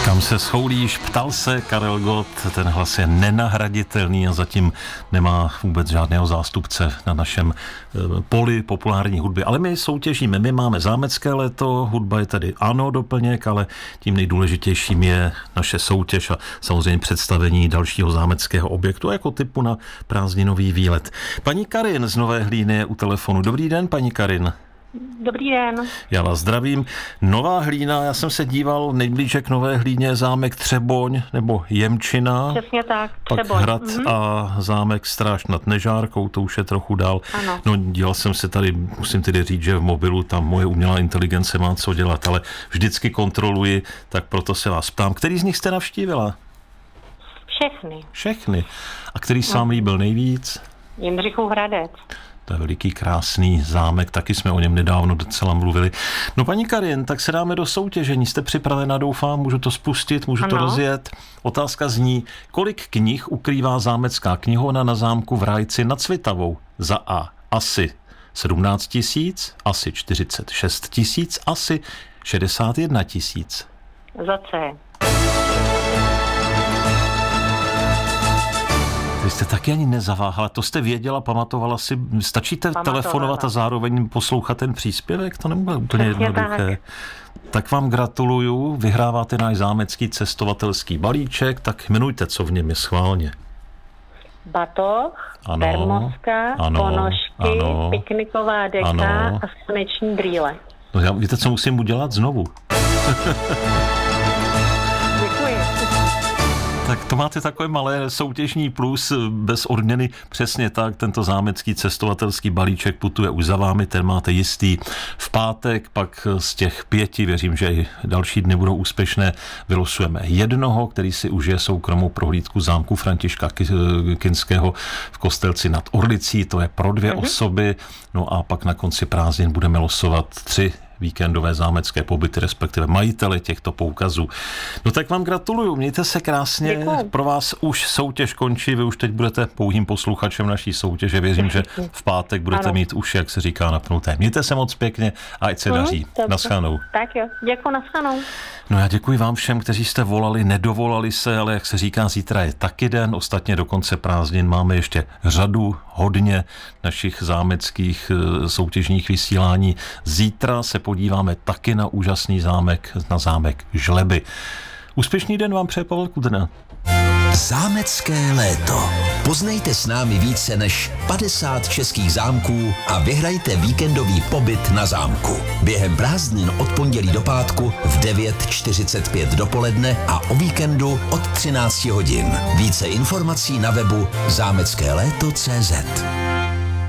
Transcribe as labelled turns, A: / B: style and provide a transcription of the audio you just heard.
A: Kam se schoulíš, ptal se Karel Gott, ten hlas je nenahraditelný a zatím nemá vůbec žádného zástupce na našem poli populární hudby. Ale my soutěžíme, my máme zámecké léto, hudba je tady ano doplněk, ale tím nejdůležitějším je naše soutěž a samozřejmě představení dalšího zámeckého objektu jako typu na prázdninový výlet. Paní Karin z Nové Hlíny je u telefonu. Dobrý den, paní Karin.
B: Dobrý den.
A: Já vás zdravím. Nová Hlína, já jsem se díval, nejblíže k Nové Hlíně je zámek Třeboň nebo Jemčina.
B: Přesně tak,
A: Třeboň. Pak hrad a zámek Stráž nad Nežárkou, to už je trochu dál.
B: Ano.
A: No, díval jsem se tady, musím tedy říct, že v mobilu tam moje umělá inteligence má co dělat, ale vždycky kontroluji, tak proto se vás ptám. Který z nich jste navštívila?
B: Všechny.
A: Všechny. A který se vám líbil nejvíc?
B: Jindřichův Hradec.
A: To je veliký, krásný zámek, taky jsme o něm nedávno docela mluvili. No paní Karin, tak se dáme do soutěžení. Jste připravena, doufám, můžu to spustit, můžu to rozjet. Otázka zní, kolik knih ukrývá zámecká knihovna na zámku v Rájci nad Svitavou? Za A asi 17 000, asi 46 000, asi 61 000.
B: Za C.
A: Vy jste taky ani nezaváhala, to jste věděla, pamatovala si, stačíte telefonovat a zároveň poslouchat ten příspěvek? To nebude úplně jednoduché. Tak vám gratuluju, vyhráváte náš zámecký cestovatelský balíček, tak jmenujte, co v něm je schválně.
B: Batoh, termoska, ponožky, pikniková deka a sluneční brýle.
A: No já, víte, co musím udělat znovu? Tak to máte takové malé soutěžní plus bez odměny. Přesně tak, tento zámecký cestovatelský balíček putuje už za vámi, ten máte jistý. V pátek pak z těch 5, věřím, že i další dny budou úspěšné, vylosujeme jednoho, který si užije soukromou prohlídku zámku Františka Kinského v Kostelci nad Orlicí, to je pro 2 osoby, no a pak na konci prázdnin budeme losovat 3 víkendové zámecké pobyty, respektive majitele těchto poukazů. No tak vám gratuluju, mějte se krásně.
B: Děkuji.
A: Pro vás už soutěž končí, vy už teď budete pouhým posluchačem naší soutěže. Věřím, že v pátek budete mít uši, jak se říká, napnuté. Mějte se moc pěkně a ať se daří. Naschledanou.
B: Tak jo, děkuji, naschledanou.
A: No já děkuji vám všem, kteří jste volali, nedovolali se, ale jak se říká, zítra je taky den, ostatně do konce prázdnin máme ještě hodně našich zámeckých soutěžních vysílání. Zítra se podíváme taky na úžasný zámek, na zámek Žleby. Úspěšný den vám přeje Pavel Kudrna.
C: Zámecké léto. Poznejte s námi více než 50 českých zámků a vyhrajte víkendový pobyt na zámku. Během prázdnin od pondělí do pátku v 9:45 dopoledne a o víkendu od 13 hodin. Více informací na webu zámeckéléto.cz.